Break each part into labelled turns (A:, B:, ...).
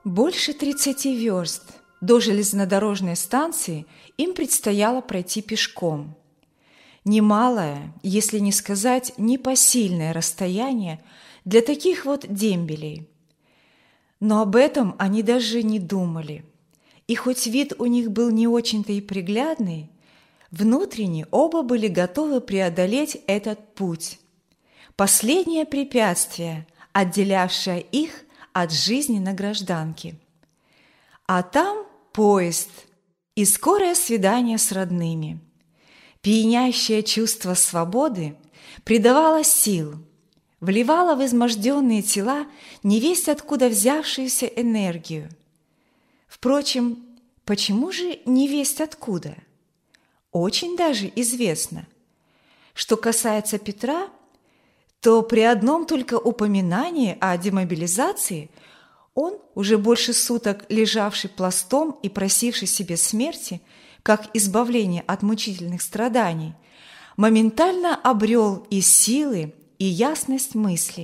A: Больше 30 верст до железнодорожной станции им предстояло пройти пешком. Немалое, если не сказать непосильное расстояние для таких вот дембелей. Но об этом они даже не думали. И хоть вид у них был не очень-то и приглядный, внутренне оба были готовы преодолеть этот путь. Последнее препятствие, отделявшее их от жизни на гражданке. А там поезд и скорое свидание с родными. Пьянящее чувство свободы придавало сил, вливало в изможденные тела невесть откуда взявшуюся энергию. Впрочем, почему же невесть откуда? Очень даже известно. Что касается Петра, то при одном только упоминании о демобилизации он, уже больше суток лежавший пластом и просивший себе смерти, как избавление от мучительных страданий, моментально обрел и силы, и ясность мысли.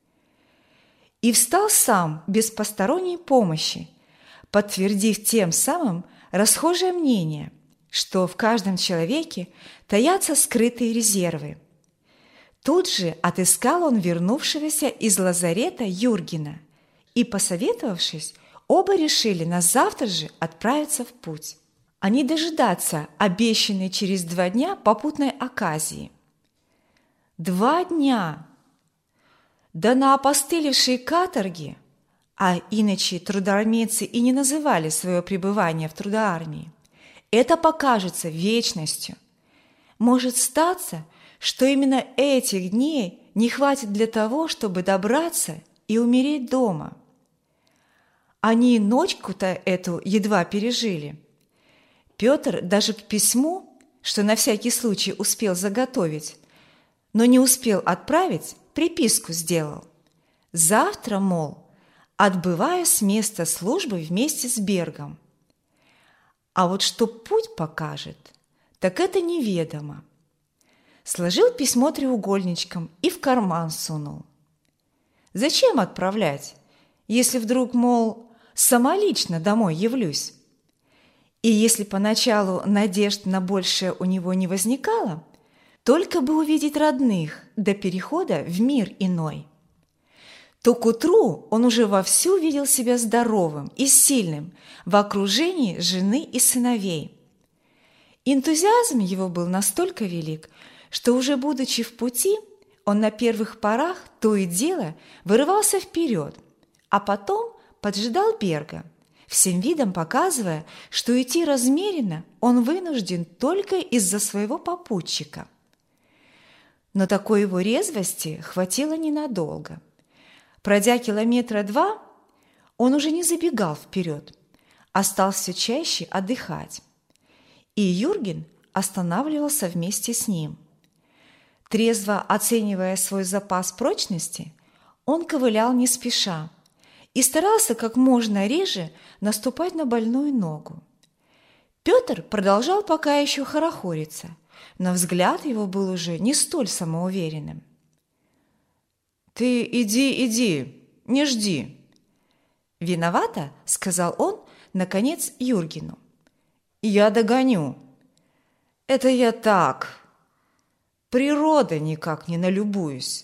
A: И встал сам, без посторонней помощи, подтвердив тем самым расхожее мнение, что в каждом человеке таятся скрытые резервы. Тут же отыскал он вернувшегося из лазарета Юргена, и, посоветовавшись, оба решили на завтра же отправиться в путь, а не дожидаться обещанной через 2 дня попутной оказии. 2 дня! Да на опостылевшей каторге, а иначе трудоармейцы и не называли свое пребывание в трудоармии, это покажется вечностью. Может статься, что именно этих дней не хватит для того, чтобы добраться и умереть дома. Они ночку-то эту едва пережили. Петр даже к письму, что на всякий случай успел заготовить, но не успел отправить, приписку сделал. Завтра, мол, отбываю с места службы вместе с Бергом. А вот что путь покажет, так это неведомо. Сложил письмо треугольничком и в карман сунул. Зачем отправлять, если вдруг, мол, сама лично домой явлюсь? И если поначалу надежд на большее у него не возникало, только бы увидеть родных до перехода в мир иной, то к утру он уже вовсю видел себя здоровым и сильным в окружении жены и сыновей. Энтузиазм его был настолько велик, что уже будучи в пути, он на первых порах то и дело вырывался вперед, а потом поджидал Берга, всем видом показывая, что идти размеренно он вынужден только из-за своего попутчика. Но такой его резвости хватило ненадолго. Пройдя 2 километра, он уже не забегал вперед, а стал все чаще отдыхать. И Юрген останавливался вместе с ним. Трезво оценивая свой запас прочности, он ковылял не спеша и старался как можно реже наступать на больную ногу. Петр продолжал пока еще хорохориться, но взгляд его был уже не столь самоуверенным. «Ты иди, не жди!» «Виновата?» – сказал он, наконец, Юргену. «Я догоню. Это я так. Природой никак не налюбуюсь».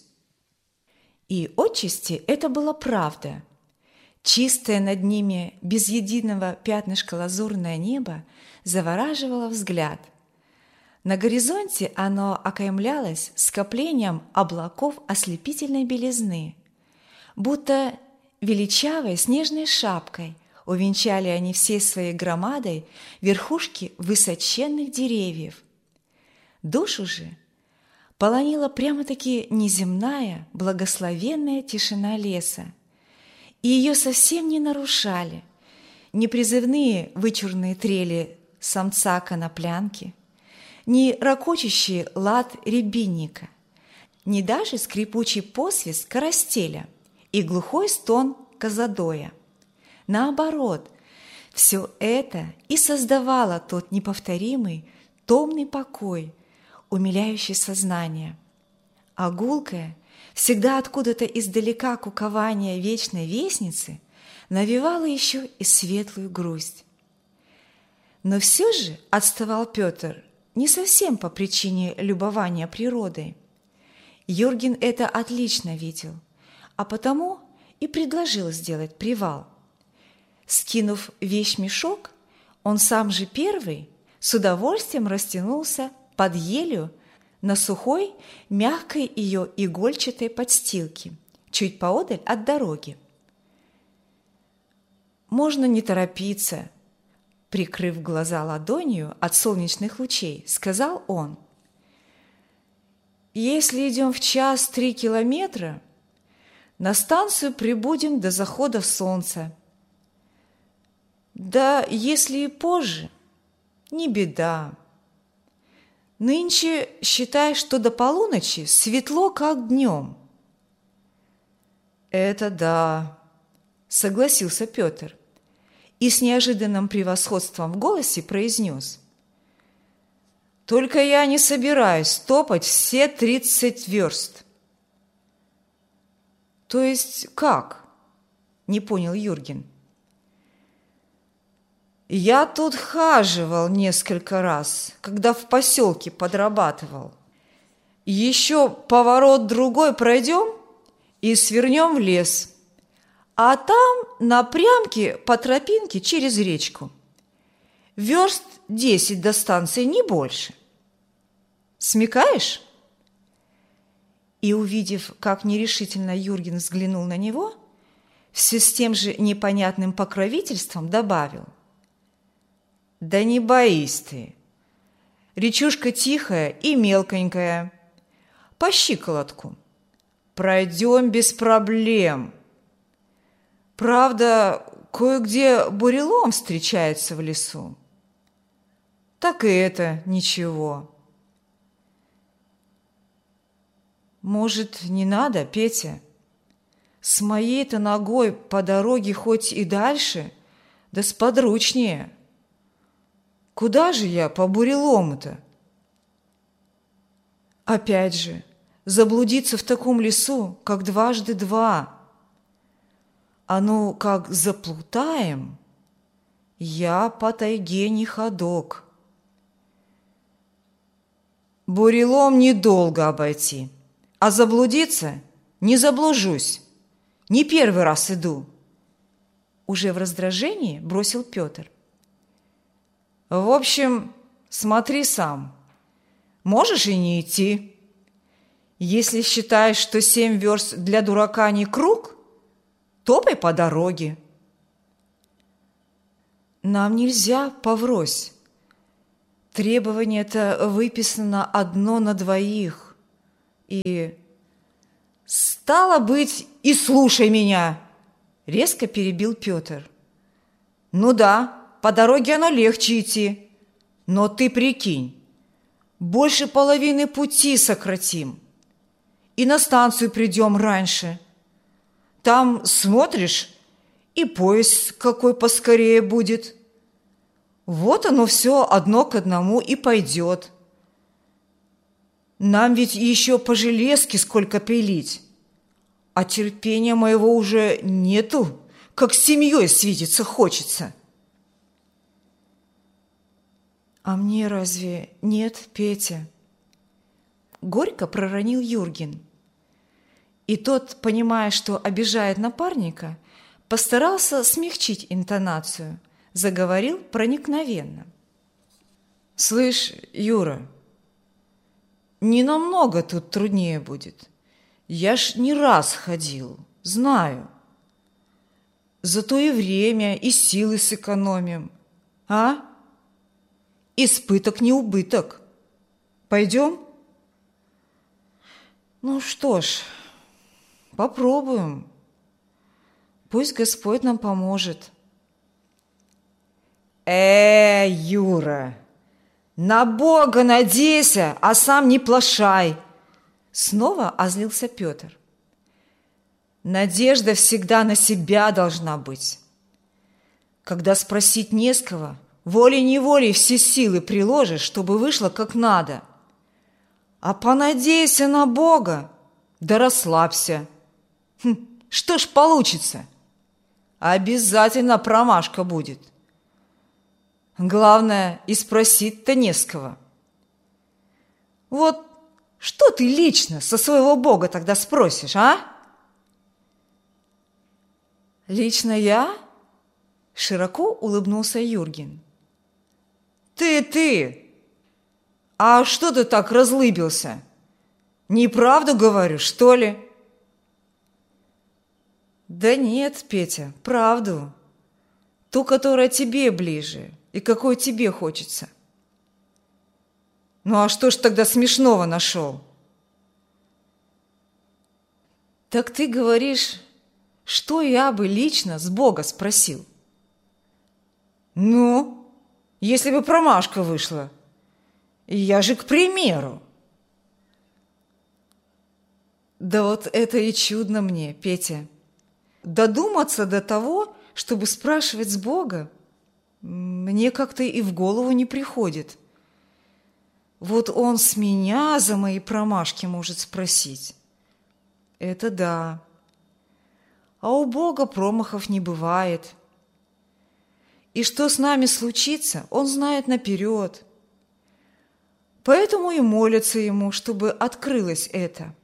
A: И отчасти это была правда. Чистое над ними, без единого пятнышка лазурное небо завораживало взгляд. На горизонте оно окаймлялось скоплением облаков ослепительной белизны, будто величавой снежной шапкой увенчали они всей своей громадой верхушки высоченных деревьев. Душу же полонила прямо-таки неземная, благословенная тишина леса, и ее совсем не нарушали ни призывные вычурные трели самца коноплянки, ни ракочущий лад рябинника, ни даже скрипучий посвист карастеля и глухой стон казадоя. Наоборот, все это и создавало тот неповторимый, томный покой, умиляющий сознание. А гулкое, всегда откуда-то издалека кукование вечной вестницы навевала еще и светлую грусть. Но все же отставал Петр не совсем по причине любования природой. Юрген это отлично видел, а потому и предложил сделать привал. Скинув вещмешок, он сам же первый с удовольствием растянулся под елью на сухой, мягкой ее игольчатой подстилке, чуть поодаль от дороги. «Можно не торопиться», — прикрыв глаза ладонью от солнечных лучей, сказал он. «Если идем в час 3 километра, на станцию прибудем до захода солнца. Да если и позже, не беда. Нынче считай, что до полуночи светло, как днем». «Это да», — согласился Петр и с неожиданным превосходством в голосе произнес. «Только я не собираюсь топать все 30 верст». «То есть как?» – не понял Юрген. «Я тут хаживал несколько раз, когда в поселке подрабатывал. Еще поворот другой пройдем и свернем в лес, а там напрямки по тропинке через речку. Верст 10 до станции, не больше. Смекаешь?» И, увидев, как нерешительно Юрген взглянул на него, все с тем же непонятным покровительством добавил. «Да не боись ты. Речушка тихая и мелконькая. По щиколотку. Пройдем без проблем. Правда, кое-где бурелом встречается в лесу. Так и это ничего». «Может, не надо, Петя? С моей-то ногой по дороге хоть и дальше, да сподручнее. Куда же я по бурелому-то?» «Опять же, заблудиться в таком лесу, как 2 × 2. А ну, как заплутаем, я по тайге не ходок. Бурелом недолго обойти, а заблудиться не заблужусь. Не первый раз иду». Уже в раздражении бросил Петр. «В общем, смотри сам. Можешь и не идти. Если считаешь, что 7 верст для дурака не круг, топай по дороге». «Нам нельзя поврось. Требование-то выписано 1 на 2. И...» «Стало быть, и слушай меня!» — резко перебил Петр. «Ну да, по дороге оно легче идти. Но ты прикинь, больше половины пути сократим. И на станцию придем раньше. Там, смотришь, и поезд какой поскорее будет. Вот оно все 1 к 1 и пойдет. Нам ведь еще по железке сколько пилить, а терпения моего уже нету, как с семьей свидеться хочется». «А мне разве нет, Петя?» Горько проронил Юрген. И тот, понимая, что обижает напарника, постарался смягчить интонацию, заговорил проникновенно. «Слышь, Юра, не намного тут труднее будет. Я ж не раз ходил, знаю. Зато и время, и силы сэкономим. А? Испыток не убыток. Пойдем?» «Ну что ж, попробуем. Пусть Господь нам поможет».
B: Юра, на Бога надейся, а сам не плашай!»
A: Снова озлился Петр.
B: «Надежда всегда на себя должна быть. Когда спросить не с кого, волей-неволей все силы приложишь, чтобы вышло как надо. А понадейся на Бога, да расслабься. Что ж получится? обязательно промашка будет. Главное, и спросить-то не с кого. Вот что ты лично со своего Бога тогда спросишь, а?
A: Лично я? Широко улыбнулся Юрген.
B: Ты! А что ты так разлыбился? Неправду говорю, что ли?
A: Да нет, Петя, правду. Ту, которая тебе ближе и какой тебе хочется.
B: Ну а что ж тогда смешного нашел?
A: Так ты говоришь, что я бы лично с Бога спросил?
B: Ну, если бы промашка вышла. Я же к примеру.
A: Да вот это и чудно мне, Петя. Додуматься до того, чтобы спрашивать с Бога, мне как-то и в голову не приходит. Вот он с меня за мои промашки может спросить. Это да. А у Бога промахов не бывает. И что с нами случится, он знает наперед. Поэтому и молятся ему, чтобы открылось это.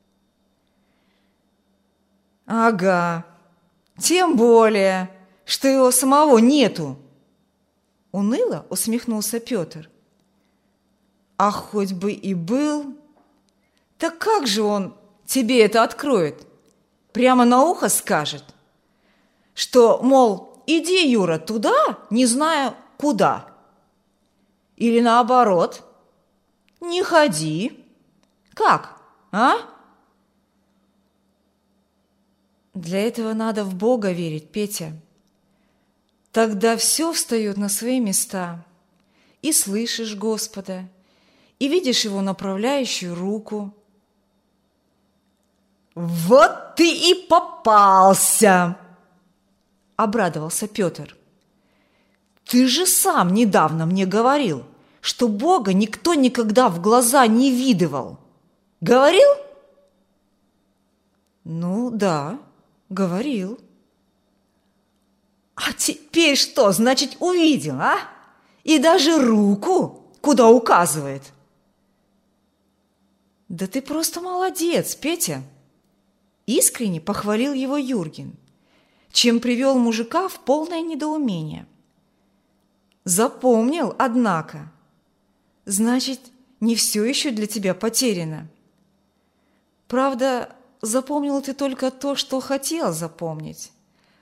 B: Ага, тем более, что его самого нету.
A: Уныло усмехнулся Петр.
B: А хоть бы и был, так как же он тебе это откроет? Прямо на ухо скажет, что, мол, иди, Юра, туда, не знаю куда. Или наоборот, не ходи. Как, а?
A: Для этого надо в Бога верить, Петя. Тогда все встает на свои места. И слышишь Господа, и видишь Его направляющую руку.
B: «Вот ты и попался!» – обрадовался Петр. «Ты же сам недавно мне говорил, что Бога никто никогда в глаза не видывал. Говорил?»
A: «Ну да, говорил».
B: «А теперь что, значит, увидел, а? И даже руку куда указывает?»
A: «Да ты просто молодец, Петя!» Искренне похвалил его Юрген, чем привел мужика в полное недоумение. «Запомнил, однако. Значит, не все еще для тебя потеряно. Правда, запомнил ты только то, что хотел запомнить.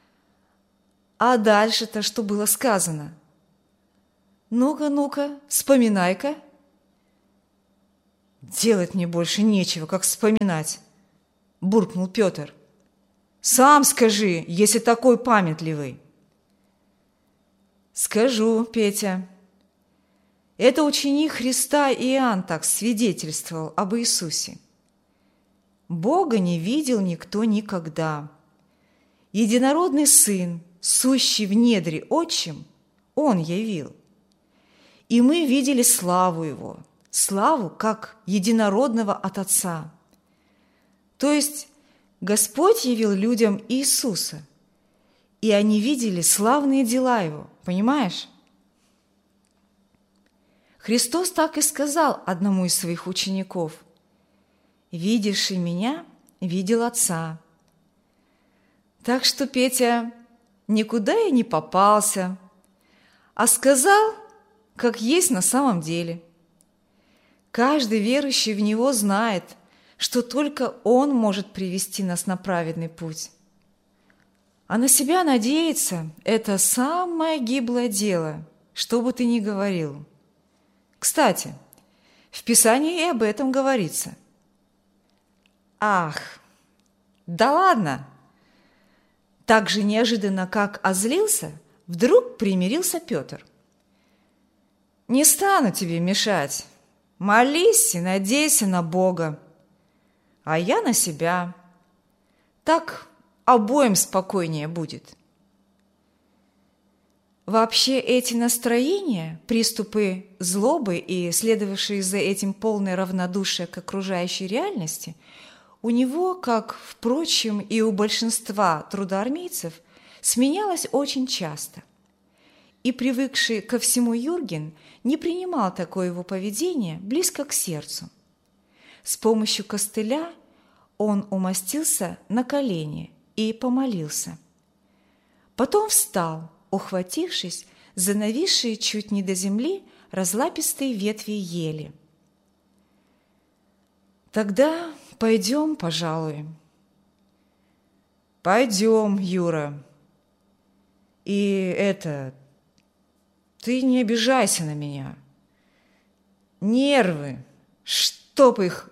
A: А дальше-то что было сказано? Ну-ка, ну-ка, вспоминай-ка».
B: «Делать мне больше нечего, как вспоминать», – буркнул Петр. «Сам скажи, если такой памятливый».
A: «Скажу, Петя. Это ученик Христа Иоанн так свидетельствовал об Иисусе. Бога не видел никто никогда. Единородный Сын, сущий в недре Отчим, Он явил. И мы видели славу Его, славу как единородного от Отца. То есть Господь явил людям Иисуса, и они видели славные дела Его, понимаешь? Христос так и сказал одному из своих учеников: «Видишь и меня, видел Отца». Так что, Петя, никуда я не попался, а сказал, как есть на самом деле. Каждый верующий в Него знает, что только Он может привести нас на праведный путь. А на себя надеяться – это самое гиблое дело, что бы ты ни говорил. Кстати, в Писании и об этом говорится.
B: «Ах, да ладно!» Так же неожиданно, как озлился, вдруг примирился Петр. «Не стану тебе мешать. Молись и надейся на Бога, а я на себя. Так обоим спокойнее будет».
A: Вообще эти настроения, приступы злобы и следовавшие за этим полное равнодушие к окружающей реальности, у него, как, впрочем, и у большинства трудоармейцев, сменялась очень часто. И привыкший ко всему Юрген не принимал такое его поведение близко к сердцу. С помощью костыля он умостился на колени и помолился. Потом встал, ухватившись за нависшие чуть не до земли разлапистые ветви ели. «Тогда пойдем, пожалуй». «Пойдем, Юра. И ты не обижайся на меня. Нервы, чтоб их...»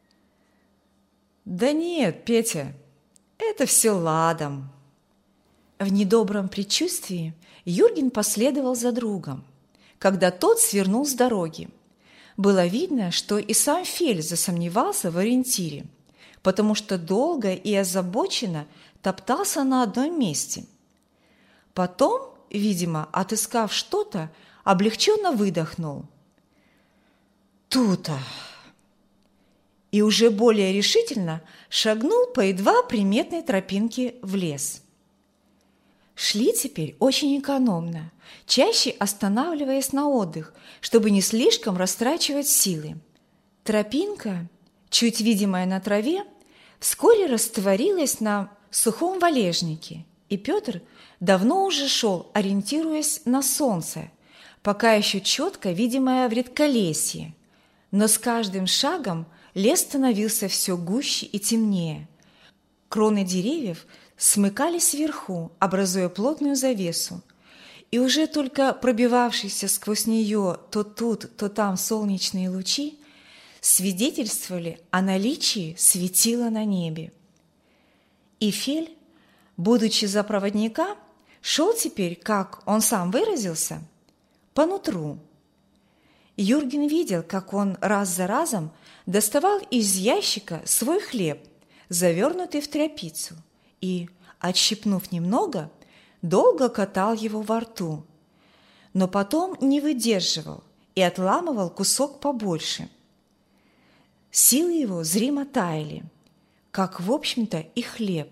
A: «Да нет, Петя, это все ладом». В недобром предчувствии Юрген последовал за другом, когда тот свернул с дороги. Было видно, что и сам Фель засомневался в ориентире, потому что долго и озабоченно топтался на одном месте. Потом, видимо, отыскав что-то, облегченно выдохнул. «Тут-то!» И уже более решительно шагнул по едва приметной тропинке в лес. Шли теперь очень экономно, чаще останавливаясь на отдых, чтобы не слишком растрачивать силы. Тропинка, чуть видимая на траве, вскоре растворилась на сухом валежнике, и Петр давно уже шел, ориентируясь на солнце, пока еще четко видимое в редколесье. Но с каждым шагом лес становился все гуще и темнее. Кроны деревьев смыкались вверху, образуя плотную завесу, и уже только пробивавшиеся сквозь нее то тут, то там солнечные лучи свидетельствовали о наличии светила на небе. И Фель, будучи за проводника, шел теперь, как он сам выразился, по нутру. Юрген видел, как он раз за разом доставал из ящика свой хлеб, завернутый в тряпицу, и, отщипнув немного, долго катал его во рту, но потом не выдерживал и отламывал кусок побольше. Силы его зримо таяли, как, в общем-то, и хлеб.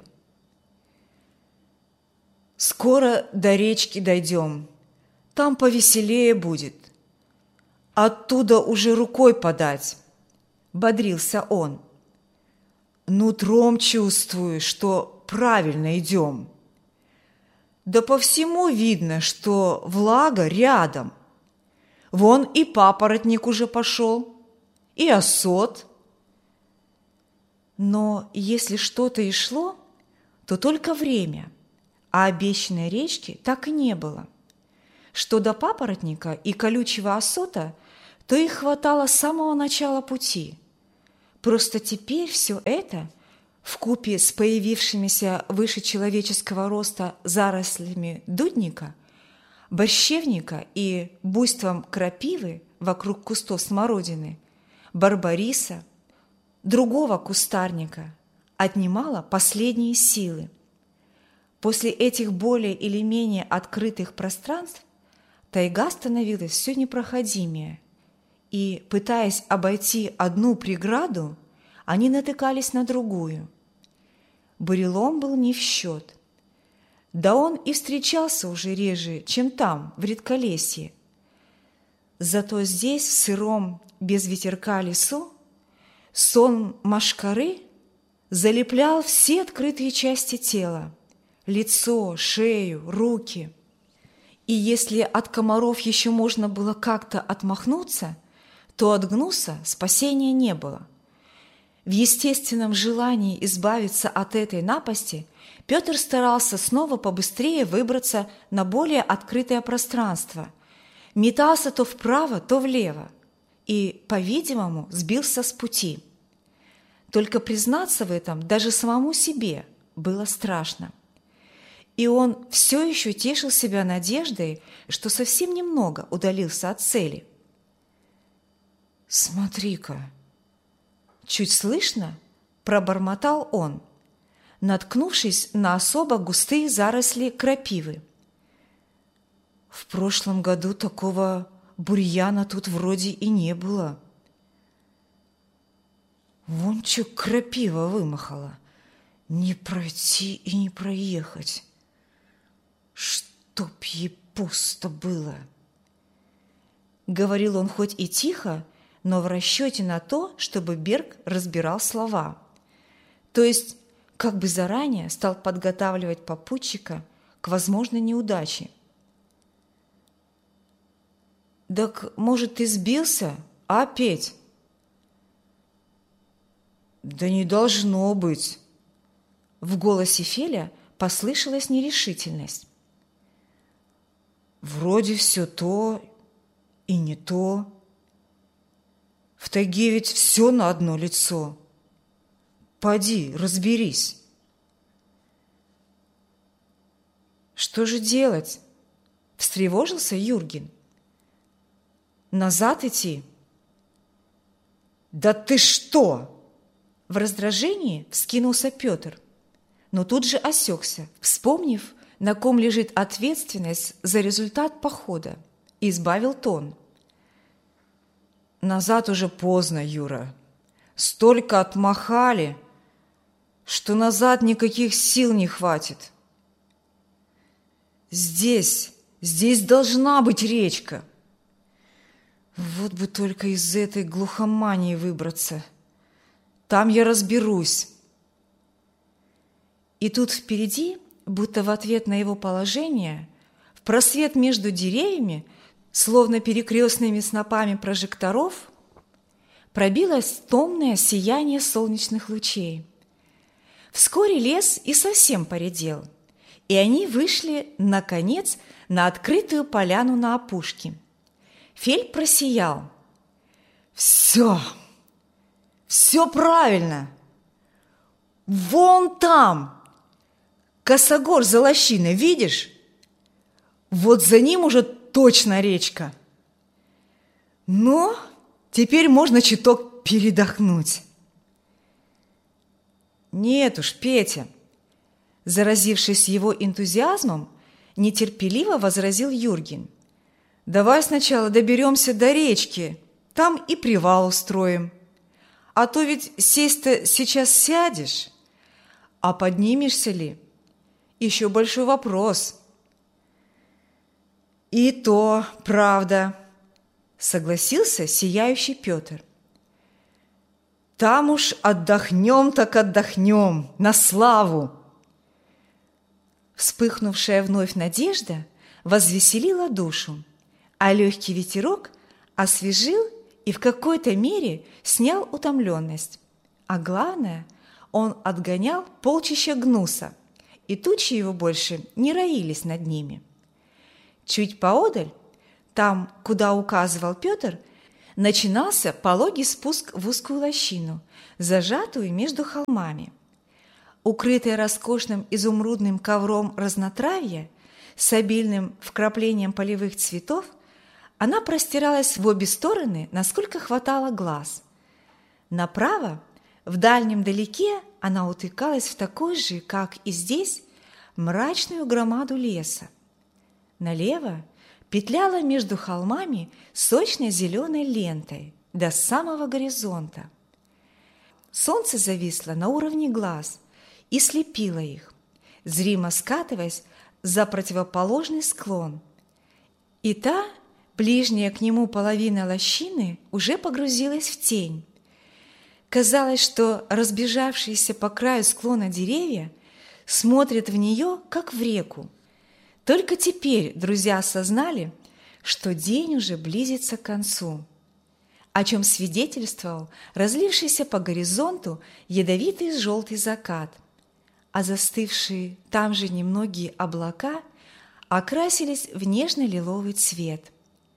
A: «Скоро до речки дойдем, там повеселее будет. Оттуда уже рукой подать», — бодрился он. «Нутром чувствую, что правильно идем. Да по всему видно, что влага рядом. Вон и папоротник уже пошел, и осот». Но если что-то и шло, то только время, а обещанной речки так и не было. Что до папоротника и колючего осота, то их хватало с самого начала пути. Просто теперь все это, вкупе с появившимися выше человеческого роста зарослями дудника, борщевника и буйством крапивы вокруг кустов смородины, барбариса, другого кустарника, отнимало последние силы. После этих более или менее открытых пространств тайга становилась все непроходимее, и, пытаясь обойти одну преграду, они натыкались на другую. Бурелом был не в счет. Да он и встречался уже реже, чем там, в редколесье. Зато здесь, в сыром, без ветерка лесу, сон мошкары залеплял все открытые части тела – лицо, шею, руки. И если от комаров еще можно было как-то отмахнуться, то от гнуса спасения не было. В естественном желании избавиться от этой напасти Петр старался снова побыстрее выбраться на более открытое пространство, метался то вправо, то влево и, по-видимому, сбился с пути. Только признаться в этом даже самому себе было страшно. И он все еще тешил себя надеждой, что совсем немного удалился от цели. «Смотри-ка!» Чуть слышно пробормотал он, наткнувшись на особо густые заросли крапивы. «В прошлом году такого бурьяна тут вроде и не было. Вон чё крапива вымахала, не пройти и не проехать.
B: чтоб ей пусто было!» Говорил он хоть и тихо, но в расчете на то, чтобы Берг разбирал слова. То есть, как бы заранее стал подготавливать попутчика к возможной неудаче. «Так, может, ты сбился, а, Петь?» «Да не должно быть!» В голосе Феля послышалась нерешительность. «Вроде все то и не то. В тайге ведь все на одно лицо. Поди, разберись». «Что же делать?» – встревожился Юрген. «Назад идти?» «Да ты что!» В раздражении вскинулся Петр, но тут же осекся, вспомнив, на ком лежит ответственность за результат похода, и избавил тон. «Назад уже поздно, Юра. Столько отмахали, что назад никаких сил не хватит. Здесь должна быть речка. Вот бы только из этой глухомании выбраться. Там я разберусь». И тут впереди, будто в ответ на его положение, в просвет между деревьями, словно перекрестными снопами прожекторов, пробилось томное сияние солнечных лучей. Вскоре лес и совсем поредел, и они вышли, наконец, на открытую поляну на опушке. Фель просиял. «Все правильно! Вон там! Косогор за лощиной, видишь? Вот за ним уже точно речка. Но теперь можно чуток передохнуть». «Нет уж, Петя», заразившись его энтузиазмом, нетерпеливо возразил Юрген. «Давай сначала доберемся до речки, там и привал устроим. А то ведь сесть-то сейчас сядешь, а поднимешься ли? Еще большой вопрос». «И то правда», — согласился сияющий Петр. «Там уж отдохнем так отдохнем, на славу!» Вспыхнувшая вновь надежда возвеселила душу, а легкий ветерок освежил и в какой-то мере снял утомленность. А главное, он отгонял полчища гнуса, и тучи его больше не роились над ними. Чуть поодаль, там, куда указывал Петр, начинался пологий спуск в узкую лощину, зажатую между холмами. Укрытая роскошным изумрудным ковром разнотравья с обильным вкраплением полевых цветов, она простиралась в обе стороны, насколько хватало глаз. Направо, в дальнем далеке, она утыкалась в такой же, как и здесь, мрачную громаду леса. Налево петляла между холмами сочной зеленой лентой до самого горизонта. Солнце зависло на уровне глаз и слепило их, зримо скатываясь за противоположный склон. И та, ближняя к нему половина лощины, уже погрузилась в тень. Казалось, что разбежавшиеся по краю склона деревья смотрят в нее, как в реку. Только теперь друзья осознали, что день уже близится к концу, о чем свидетельствовал разлившийся по горизонту ядовитый желтый закат, а застывшие там же немногие облака окрасились в нежно-лиловый цвет.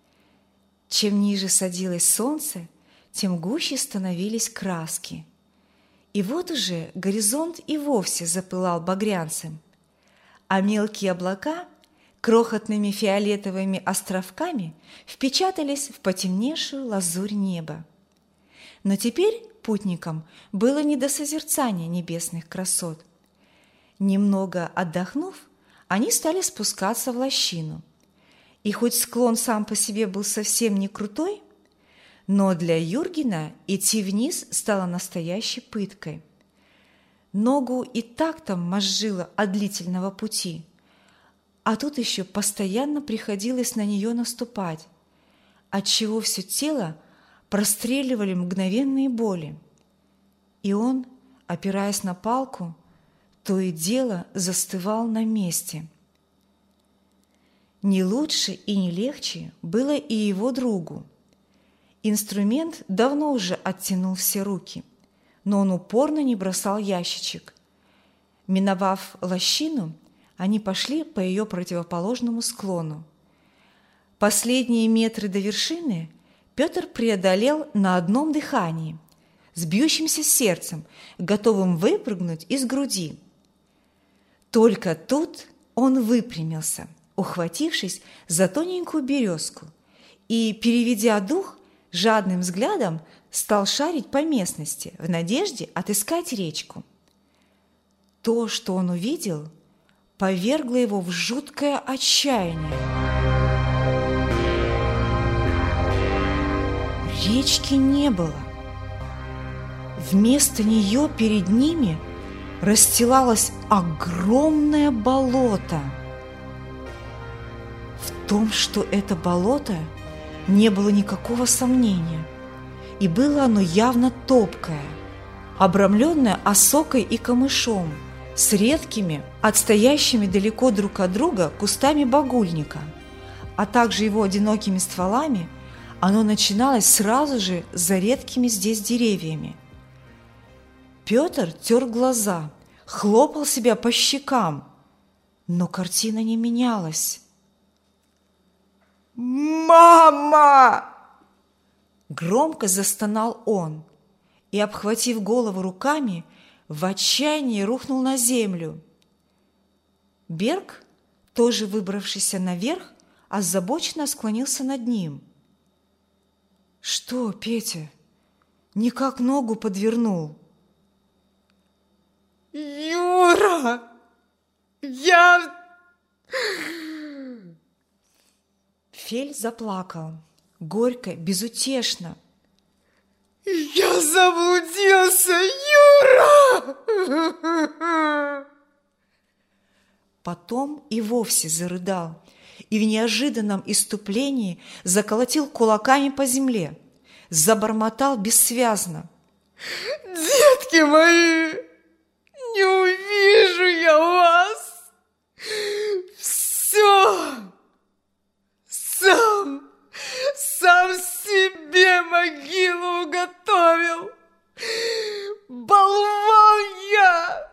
B: Чем ниже садилось солнце, тем гуще становились краски. И вот уже горизонт и вовсе запылал багрянцем, а мелкие облака крохотными фиолетовыми островками впечатались в потемневшую лазурь неба. Но теперь путникам было не до созерцания небесных красот. Немного отдохнув, они стали спускаться в лощину. И хоть склон сам по себе был совсем не крутой, но для Юргена идти вниз стало настоящей пыткой. Ногу и так там мозжило от длительного пути,
A: а тут еще постоянно приходилось на нее наступать, отчего все тело простреливали мгновенные боли. И он, опираясь на палку, то и дело застывал на месте. Не лучше и не легче было и его другу. Инструмент давно уже оттянул все руки, но он упорно не бросал ящичек. Миновав лощину, они пошли по ее противоположному склону. Последние метры до вершины Петр преодолел на одном дыхании, с бьющимся сердцем, готовым выпрыгнуть из груди. Только тут он выпрямился, ухватившись за тоненькую березку, и, переведя дух, жадным взглядом стал шарить по местности в надежде отыскать речку. То, что он увидел, повергло его в жуткое отчаяние. Речки не было. Вместо нее перед ними расстилалось огромное болото. В том, что это болото, не было никакого сомнения, и было оно явно топкое, обрамленное осокой и камышом, с редкими, отстоящими далеко друг от друга кустами багульника, а также его одинокими стволами. Оно начиналось сразу же за редкими здесь деревьями. Петр тер глаза, хлопал себя по щекам, но картина не менялась. «Мама!» Громко застонал он и, обхватив голову руками, в отчаянии рухнул на землю. Берг, тоже выбравшийся наверх, озабоченно склонился над ним. «Что, Петя, никак ногу подвернул?»
B: «Юра, я...»
A: Фель заплакал, горько, безутешно.
B: «Я заблудился, Юра!»
A: Потом и вовсе зарыдал и в неожиданном исступлении заколотил кулаками по земле, забормотал бессвязно.
B: «Детки мои, не увижу я вас! Все! Сам себе могилу уготовил! Болван я!»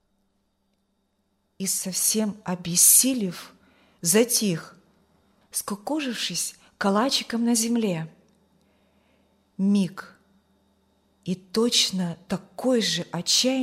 A: И совсем обессилев, затих, скукожившись калачиком на земле. Миг, и точно такой же отчаянный